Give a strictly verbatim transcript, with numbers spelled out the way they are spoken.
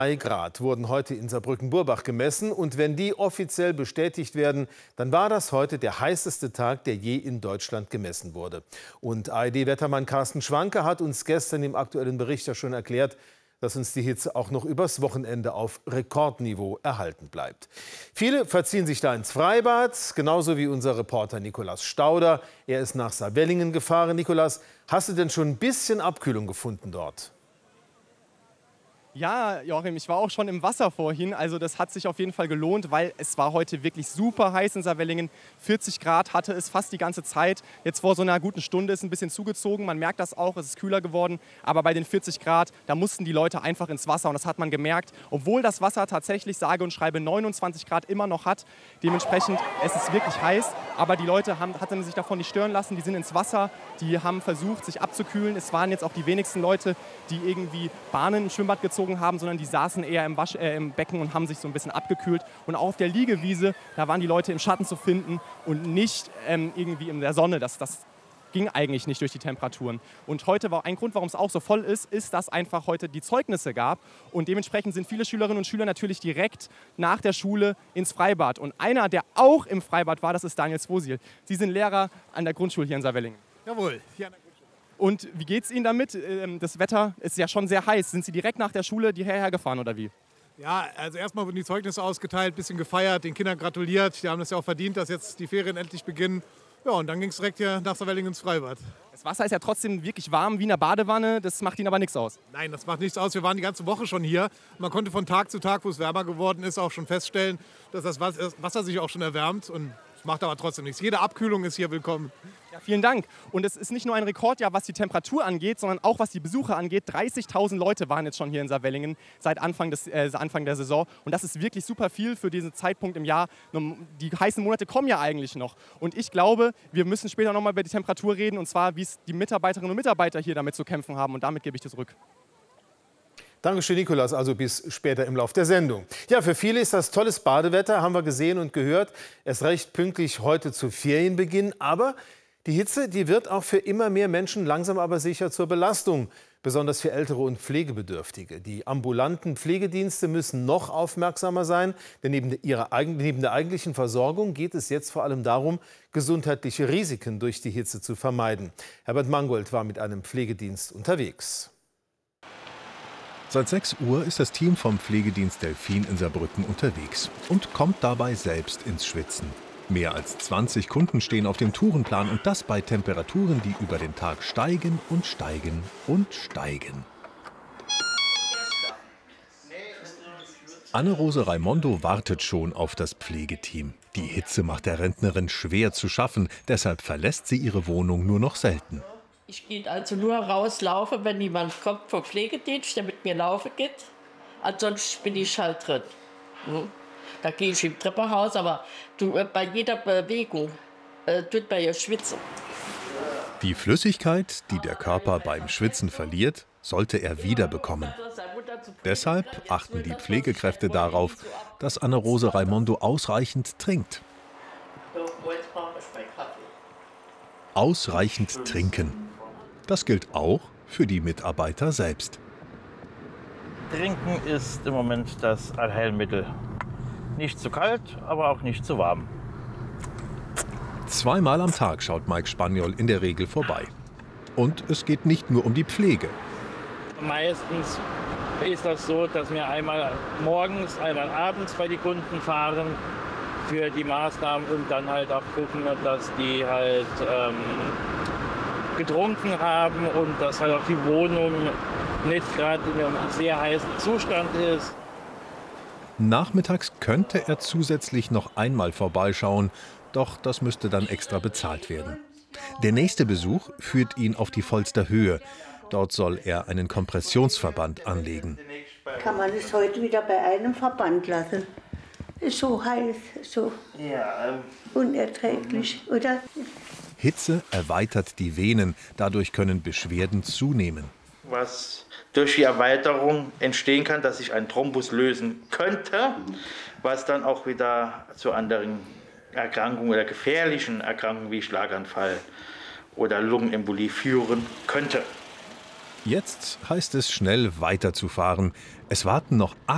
drei Grad wurden heute in Saarbrücken-Burbach gemessen. Und wenn die offiziell bestätigt werden, dann war das heute der heißeste Tag, der je in Deutschland gemessen wurde. Und A R D-Wettermann Carsten Schwanke hat uns gestern im aktuellen Bericht ja schon erklärt, dass uns die Hitze auch noch übers Wochenende auf Rekordniveau erhalten bleibt. Viele verziehen sich da ins Freibad, genauso wie unser Reporter Nikolaus Stauder. Er ist nach Saarwellingen gefahren. Nikolaus, hast du denn schon ein bisschen Abkühlung gefunden dort? Ja, Joachim, ich war auch schon im Wasser vorhin, also das hat sich auf jeden Fall gelohnt, weil es war heute wirklich super heiß in Saarwellingen. vierzig Grad hatte es fast die ganze Zeit. Jetzt vor so einer guten Stunde ist ein bisschen zugezogen, man merkt das auch, es ist kühler geworden. Aber bei den vierzig Grad, da mussten die Leute einfach ins Wasser und das hat man gemerkt. Obwohl das Wasser tatsächlich, sage und schreibe, neunundzwanzig Grad immer noch hat. Dementsprechend, es ist wirklich heiß, aber die Leute haben, hatten sich davon nicht stören lassen, die sind ins Wasser, die haben versucht, sich abzukühlen. Es waren jetzt auch die wenigsten Leute, die irgendwie Bahnen im Schwimmbad gezogen haben, sondern die saßen eher im, Wasch, äh, im Becken und haben sich so ein bisschen abgekühlt. Und auch auf der Liegewiese, da waren die Leute im Schatten zu finden und nicht ähm, irgendwie in der Sonne. Das, das ging eigentlich nicht durch die Temperaturen. Und heute war ein Grund, warum es auch so voll ist, ist, dass einfach heute die Zeugnisse gab. Und dementsprechend sind viele Schülerinnen und Schüler natürlich direkt nach der Schule ins Freibad. Und einer, der auch im Freibad war, das ist Daniel Swosil. Sie sind Lehrer an der Grundschule hier in Saarwellingen. Jawohl, hier an der Grundschule. Und wie geht es Ihnen damit? Das Wetter ist ja schon sehr heiß. Sind Sie direkt nach der Schule hierher gefahren oder wie? Ja, also erstmal wurden die Zeugnisse ausgeteilt, ein bisschen gefeiert, den Kindern gratuliert. Die haben es ja auch verdient, dass jetzt die Ferien endlich beginnen. Ja, und dann ging es direkt hier nach Saarwellingen ins Freibad. Das Wasser ist ja trotzdem wirklich warm wie in einer Badewanne. Das macht Ihnen aber nichts aus. Nein, das macht nichts aus. Wir waren die ganze Woche schon hier. Man konnte von Tag zu Tag, wo es wärmer geworden ist, auch schon feststellen, dass das Wasser sich auch schon erwärmt. Und es macht aber trotzdem nichts. Jede Abkühlung ist hier willkommen. Ja, vielen Dank. Und es ist nicht nur ein Rekordjahr, was die Temperatur angeht, sondern auch was die Besucher angeht. dreißigtausend Leute waren jetzt schon hier in Saarwellingen seit Anfang, des, äh, Anfang der Saison. Und das ist wirklich super viel für diesen Zeitpunkt im Jahr. Die heißen Monate kommen ja eigentlich noch. Und ich glaube, wir müssen später noch mal über die Temperatur reden. Und zwar, wie es die Mitarbeiterinnen und Mitarbeiter hier damit zu kämpfen haben. Und damit gebe ich das zurück. Dankeschön, Nikolaus. Also bis später im Lauf der Sendung. Ja, für viele ist das tolles Badewetter, haben wir gesehen und gehört. Es recht pünktlich heute zu Ferienbeginn. Aber die Hitze, die wird auch für immer mehr Menschen langsam aber sicher zur Belastung. Besonders für Ältere und Pflegebedürftige. Die ambulanten Pflegedienste müssen noch aufmerksamer sein. Denn neben, ihrer, neben der eigentlichen Versorgung geht es jetzt vor allem darum, gesundheitliche Risiken durch die Hitze zu vermeiden. Herbert Mangold war mit einem Pflegedienst unterwegs. Seit sechs Uhr ist das Team vom Pflegedienst Delfin in Saarbrücken unterwegs und kommt dabei selbst ins Schwitzen. Mehr als zwanzig Kunden stehen auf dem Tourenplan und das bei Temperaturen, die über den Tag steigen und steigen und steigen. Anne-Rose Raimondo wartet schon auf das Pflegeteam. Die Hitze macht der Rentnerin schwer zu schaffen, deshalb verlässt sie ihre Wohnung nur noch selten. Ich gehe also nur rauslaufen, wenn jemand kommt vom Pflegedienst, der mit mir laufen geht. Ansonsten bin ich halt drin. Hm. Da gehe ich im Treppenhaus, aber du, bei jeder Bewegung äh, tut man ja schwitzen. Die Flüssigkeit, die der Körper beim Schwitzen verliert, sollte er wiederbekommen. Deshalb achten die Pflegekräfte darauf, dass Anne-Rose Raimondo ausreichend trinkt. Ausreichend trinken. Das gilt auch für die Mitarbeiter selbst. Trinken ist im Moment das Allheilmittel. Nicht zu kalt, aber auch nicht zu warm. Zweimal am Tag schaut Mike Spaniol in der Regel vorbei. Und es geht nicht nur um die Pflege. Meistens ist das so, dass wir einmal morgens, einmal abends bei den Kunden fahren für die Maßnahmen und dann halt auch gucken, dass die halt ähm, getrunken haben und dass halt auch die Wohnung nicht gerade in einem sehr heißen Zustand ist. Nachmittags könnte er zusätzlich noch einmal vorbeischauen, doch das müsste dann extra bezahlt werden. Der nächste Besuch führt ihn auf die Volster Höhe. Dort soll er einen Kompressionsverband anlegen. Kann man es heute wieder bei einem Verband lassen? Ist so heiß, so unerträglich, oder? Hitze erweitert die Venen, dadurch können Beschwerden zunehmen. Was durch die Erweiterung entstehen kann, dass sich ein Thrombus lösen könnte, was dann auch wieder zu anderen Erkrankungen oder gefährlichen Erkrankungen wie Schlaganfall oder Lungenembolie führen könnte. Jetzt heißt es schnell weiterzufahren. Es warten noch acht